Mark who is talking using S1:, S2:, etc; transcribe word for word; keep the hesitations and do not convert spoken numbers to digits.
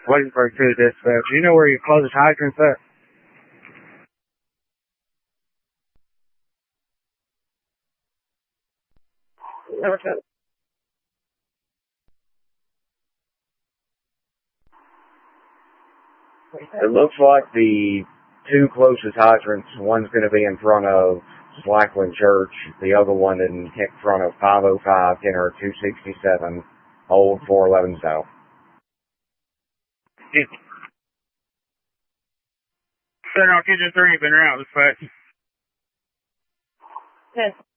S1: Williamsburg two dispatch. Do you know where your closest hydrant's at? Okay. It looks like the two closest hydrants, one's going to be in front of Slackland Church, the other one in front of five oh five, Kenner two sixty-seven, Old four eleven South. Yeah. Center on Kitchen three, been around this fast. Yes.